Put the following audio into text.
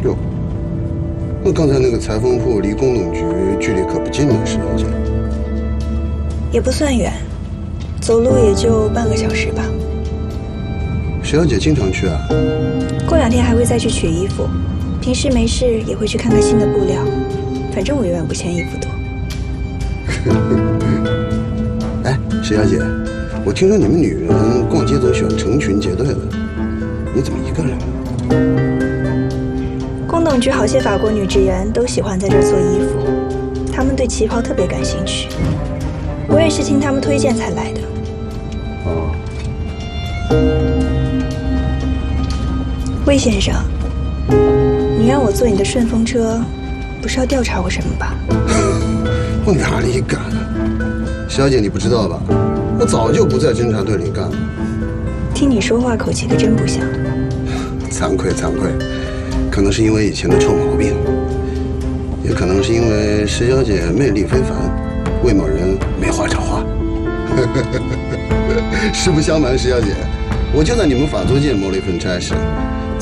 哟，那刚才那个裁缝铺离工农局距离可不近呢，石小姐。 也不算远，走路也就半个小时吧。 石小姐经常去啊？ 过2天还会再去取衣服，平时没事也会去看看新的布料。反正我永远不嫌衣服多。 哎，石小姐，我听说你们女人逛街总喜欢成群结队的，你怎么一个人啊？ 工农局好些法国女职员都喜欢在这儿做衣服，她们对旗袍特别感兴趣。我也是听他们推荐才来的。 哦。 魏先生，你让我坐你的顺风车，不是要调查我什么吧？ 我哪里敢啊！小姐，你不知道吧？我早就不在侦察队里干了。 听你说话口气可真不像。 惭愧惭愧，可能是因为以前的臭毛病，也可能是因为石小姐魅力非凡，魏某人没话找话。实不相瞒，石小姐，我就在你们法租界谋了一份差事，